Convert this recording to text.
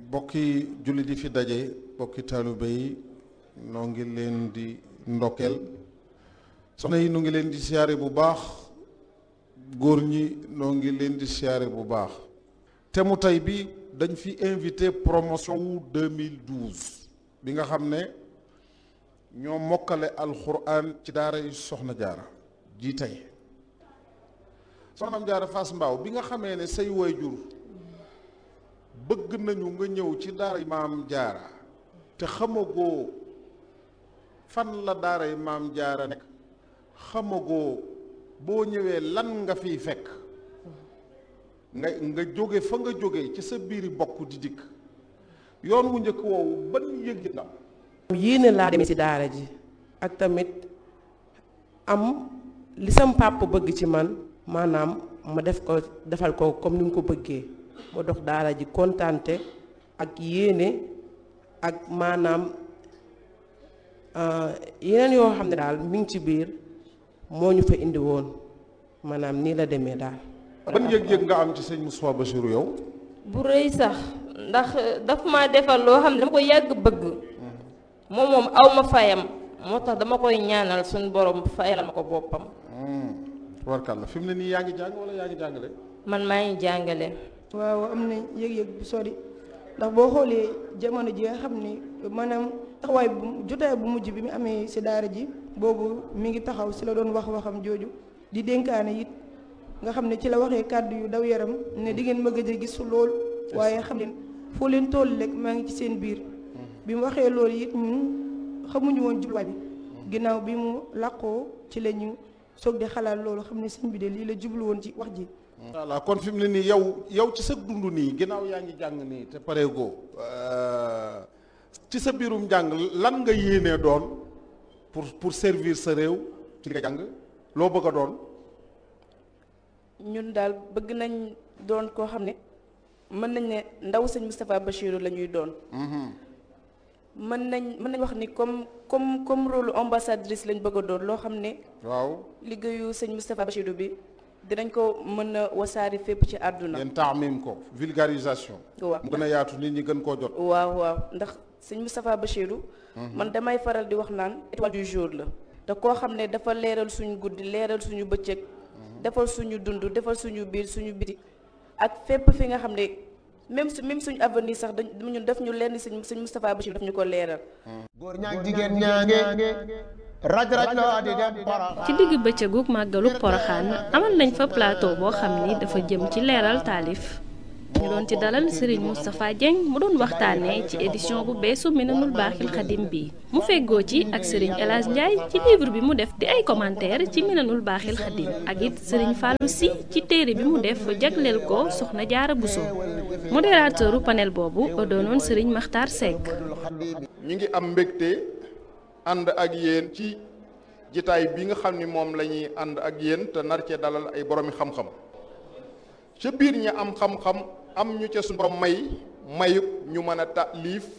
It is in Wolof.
bokki julli di fi daje bokki taalibe yi noo ngi leen di ndokkeel soxna yi noo ngi leen di siyaare bu baax góor ñi noo ngi leen di siyaare bu baax te mu tey bi dañ fi invité promotion wu 2012 bi nga xam ne ñoo mokkale alxuraan ci daara yi soxna jaara ji tey soxna jaara Fass Mbao bi nga xamee ne say waajur bëgg nañu nga ñëw ci daara maam jaara te xamagoo fan la daara maam jaara nekk xamagoo boo ñëwee lan nga fiy fekk nga jóge fa nga jóge ci sa biiri bokk di dikk yoon wu njëkk woowu ban yëg na yéene laa demee ci daara ji ak tamit am li sam pàpp bëgg ci man maanaam ma defal ko comme ni mu ko bëggee ma dox daara ji kontante ak yéene ak maanaam yeneen yoo xam ne daal mi ngi ci biir moo ñu fa indi woon maanaam nii la demee daal. ban yëg-yëg nga am ci sëñ Moustapha Bassirou yow. bu rëy sax ndax daf ma defal loo xam ne dama ko yàgg bëgg moom aw ma fayam moo tax dama koy ñaanal suñu borom fayal ma ko boppam. warkal la fi mu ne nii yaa ngi jàng wala yaa ngi jàngale. man maa ngi jàngale. waaw am na yëg-yëg bu sori ndax boo xoolee jamono ji nga xam ni maanaam taxawaay bu jotaay bu mujj bi mu amee si daara ji boobu mi ngi taxaw si la doon waxam jooju di dénkaane it nga xam ne ci la waxee kàddu yu daw yaram ne di ngeen ma gëj a gis lool waaye xam leen foo leen toll rek maa ngi ci seen biir bi mu waxee loolu it ñun xamuñu woon jubluwaay bi ginnaaw bi mu làqoo ci la ñu soog di xalaat loolu xam ne sëñ bi de lii la jublu woon ci wax ji. voilà kon fi mu ne nii yow ci sa dund nii ginnaaw yaa ngi jàng nii te pareegoo ci sa biirum jàng lan nga yéenee doon pour servir sa réew ci li nga jàng loo bëgg a doon. ñun daal bëgg nañ doon koo xam ne mën nañ ne ndaw sëñ Moustapha Bassirou la ñuy doon. mën nañ wax ni comme rôle ambassadrice lañ bëgg a doon loo xam ne. waaw liggéeyu sëñ Moustapha Bassirou bi. dinañ ko mën a wasaari fépp ci àdduna. ngeen taamim ko vulgarisation. waaw mu gën a yaatu nit ñi gën koo jot. waaw ndax sëñ Moustapha Bassirou. man damay faral di wax naan étoile du jour la. te koo xam ne dafa leeral suñu guddi leeral suñu bëccëg. defal suñu dund defal suñu biir suñu biti. ak fépp fi nga xam ne même suñu avenir sax ñun def ñu lenn sëñ Moustapha Bassirou daf ñu ko leeral. góor ñaag jigéen ñaange. raj loo di dem Porokhane. ci digg bëccëgu màggalu Porokhane amal nañ fa plateau boo xam ni dafa jëm ci leeral taalif ñu doon ci dalal Serigne Moustapha Dieng mu doon waxtaanee ci édition bu beesu Minanul Baaxil Xadim bi mu feggoo ci ak Serigne El Hadj Ndiaye ci livre bi mu def di ay commentaire ci Minanul Baaxil Xadim ak it Serigne Fallou Sy ci téere bi mu def jagleel ko Soxna Jaara Bousso modérateuru panel boobu doonoon Serigne Makhtar Seck. ñu ngi am mbégte. ànd ak yéen ci jitaay bi nga xam ni moom la ñuy ànd ak yéen te nar cee dalal ay boroomi xam-xam ca biir ñi am xam-xam am ñu ca suñu borom mayu ñu mën a taalif